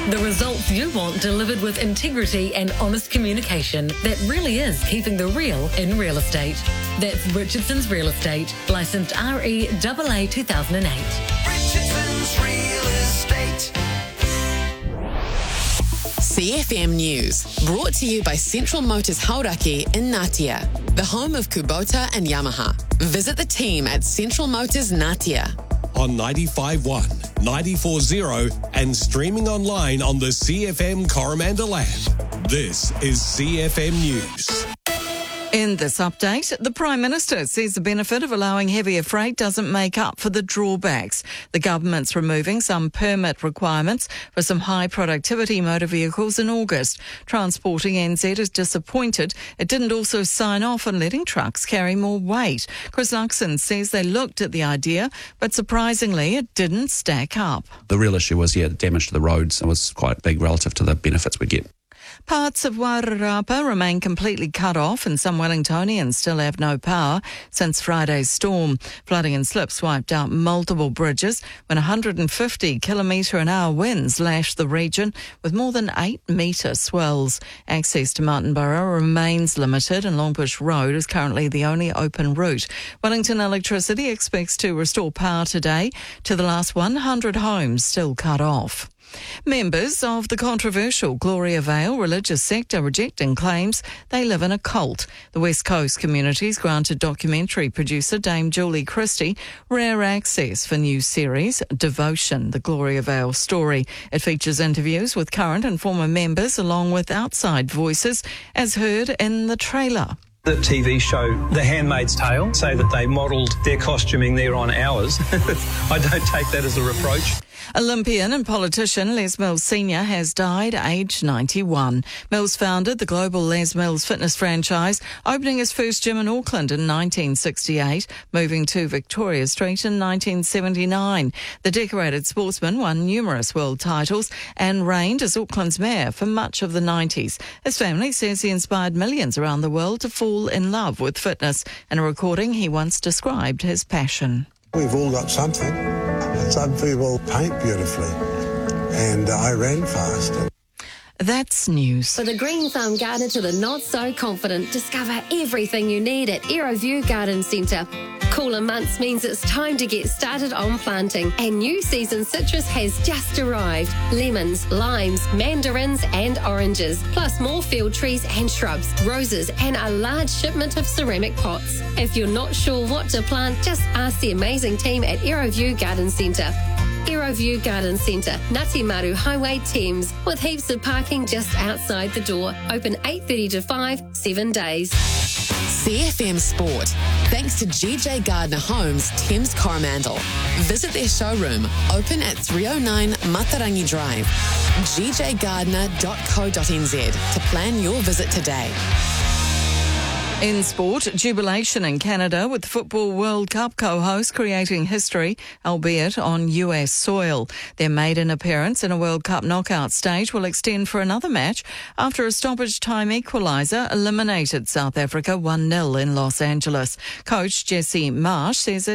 The results you want delivered with integrity and honest communication that really is keeping the real in real estate. That's Richardson's Real Estate, licensed REAA 2008. Richardson's Real Estate. CFM News, brought to you by Central Motors Hauraki in Ngatea, the home of Kubota and Yamaha. Visit the team at Central Motors Ngatea. On 95.1, 94.0 and streaming online on the CFM Coromandel app. This is CFM News. In this update, the Prime Minister says the benefit of allowing heavier freight doesn't make up for the drawbacks. The government's removing some permit requirements for some high productivity motor vehicles in August. Transporting NZ is disappointed it didn't also sign off on letting trucks carry more weight. Chris Luxon says they looked at the idea, but surprisingly it didn't stack up. The real issue was, the damage to the roads was quite big relative to the benefits we get. Parts of Wairarapa remain completely cut off and some Wellingtonians still have no power since Friday's storm. Flooding and slips wiped out multiple bridges when 150 km/h winds lashed the region with more than 8-metre swells. Access to Martin Borough remains limited and Longbush Road is currently the only open route. Wellington Electricity expects to restore power today to the last 100 homes still cut off. Members of the controversial Gloria Vale religious sect are rejecting claims they live in a cult. The West Coast community's granted documentary producer Dame Julie Christie rare access for new series Devotion, the Gloria Vale story. It features interviews with current and former members along with outside voices as heard in the trailer. The TV show The Handmaid's Tale say that they modelled their costuming there on ours. I don't take that as a reproach. Olympian and politician Les Mills Sr. has died aged 91. Mills founded the global Les Mills fitness franchise, opening his first gym in Auckland in 1968, moving to Victoria Street in 1979. The decorated sportsman won numerous world titles and reigned as Auckland's mayor for much of the 90s. His family says he inspired millions around the world to fall in love with fitness. In a recording, he once described his passion. We've all got something. Some people paint beautifully, and I ran fast. That's news. For the Green Thumb Gardener to the not so confident, discover everything you need at Aeroview Garden Centre. Cooler months means it's time to get started on planting, and new season citrus has just arrived. Lemons, limes, mandarins and oranges, plus more field trees and shrubs, roses and a large shipment of ceramic pots. If you're not sure what to plant, just ask the amazing team at Aeroview Garden Centre. Aeroview Garden Centre, Ngati Maru Highway, Thames, with heaps of parking just outside the door. Open 8:30 to 5, 7 days. CFM Sport, thanks to GJ Gardner Homes, Thames Coromandel. Visit their showroom, open at 309 Matarangi Drive. gjgardner.co.nz to plan your visit today. In sport, jubilation in Canada with the Football World Cup co-host creating history, albeit on US soil. Their maiden appearance in a World Cup knockout stage will extend for another match after a stoppage time equaliser eliminated South Africa 1-0 in Los Angeles. Coach Jesse Marsh says